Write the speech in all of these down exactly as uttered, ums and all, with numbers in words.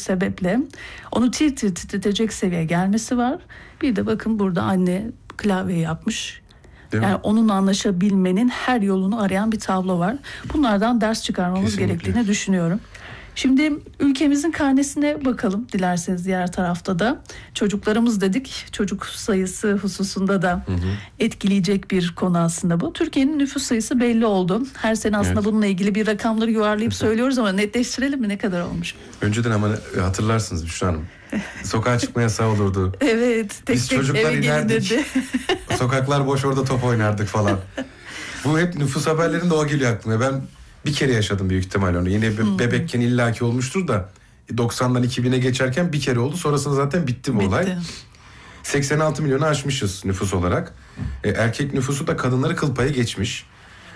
sebeple onu tir tir titretecek seviyeye gelmesi var. Bir de bakın burada anne klavye yapmış. Değil Yani mi? onunla anlaşabilmenin her yolunu arayan bir tablo var. Bunlardan ders çıkarmamız Kesinlikle. gerektiğini düşünüyorum. Şimdi ülkemizin karnesine bakalım dilerseniz diğer tarafta da. Çocuklarımız dedik, çocuk sayısı hususunda da Hı hı. etkileyecek bir konu aslında bu. Türkiye'nin nüfus sayısı belli oldu. Her sene aslında Evet. bununla ilgili bir rakamları yuvarlayıp söylüyoruz ama netleştirelim mi, ne kadar olmuş? Önceden ama hatırlarsınız Büşra Hanım. Sokağa çıkma yasağı olurdu. Evet, tek Biz tek çocuklar eve inerdik. gelinirdi. Sokaklar boş, orada top oynardık falan. Bu hep nüfus haberlerinde o geliyor aklıma. Ben bir kere yaşadım büyük ihtimalle onu. Yine be- Hmm. bebekken illaki olmuştur da doksandan iki bine geçerken bir kere oldu. Sonrasında zaten bitti bu Bitti. olay. seksen altı milyonu aşmışız nüfus olarak. E, erkek nüfusu da kadınları kıl payı geçmiş.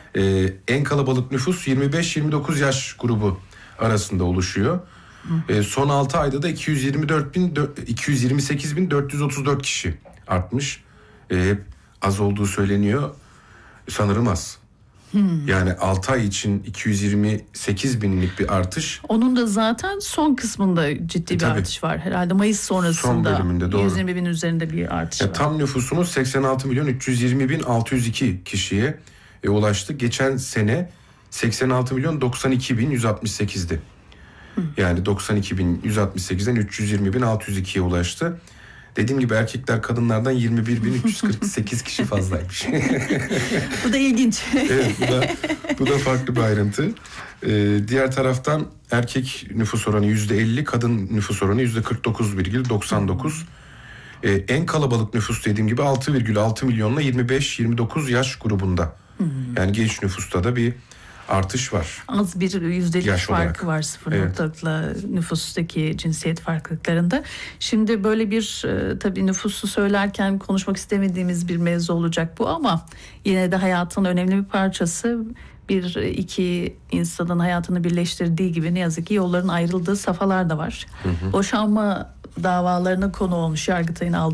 E, en kalabalık nüfus yirmi beş yirmi dokuz yaş grubu arasında oluşuyor. E, son altı ayda da iki yüz yirmi dört bin iki yüz yirmi sekiz bin dört yüz otuz dört kişi artmış. E, hep az olduğu söyleniyor. Sanırım az. Hmm. Yani altı ay için iki yüz yirmi sekiz binlik bir artış. Onun da zaten son kısmında ciddi E, bir tabii. artış var. Herhalde Mayıs sonrasında Son bölümünde, doğru. yüz yirmi bin üzerinde bir artış Ya, var. tam nüfusumuz seksen altı milyon üç yüz yirmi bin altı yüz iki kişiye e, ulaştı. Geçen sene seksen altı milyon doksan iki bin yüz altmış sekizdi. Hı. Yani doksan iki bin yüz altmış sekizden üç yüz yirmi bin altı yüz ikiye ulaştı. Dediğim gibi erkekler kadınlardan yirmi bir bin üç yüz kırk sekiz kişi fazlaymış. Bu da ilginç. Evet, bu da bu da farklı bir ayrıntı. Ee, diğer taraftan erkek nüfus oranı yüzde elli, kadın nüfus oranı yüzde kırk dokuz virgül doksan dokuz. Ee, en kalabalık nüfus dediğim gibi altı virgül altı milyonla yirmi beş yirmi dokuz yaş grubunda. Hmm. Yani genç nüfusta da bir artış var. Az bir yüzdelik Yaş farkı olarak. var sıfır Evet. noktalıkla nüfustaki cinsiyet farklılıklarında. Şimdi böyle bir e, tabii nüfusu söylerken konuşmak istemediğimiz bir mevzu olacak bu ama yine de hayatın önemli bir parçası. Bir iki insanın hayatını birleştirdiği gibi ne yazık ki yolların ayrıldığı safhalar da var. Hı hı. Boşanma davalarına konu olmuş Yargıtay'ın aldığı